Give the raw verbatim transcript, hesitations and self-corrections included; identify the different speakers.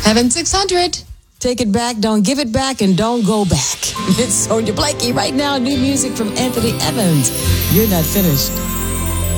Speaker 1: Heaven six hundred.
Speaker 2: Take it back, don't give it back, and don't go back. It's Sonia Blakey right now. New music from Anthony Evans. You're Not Finished.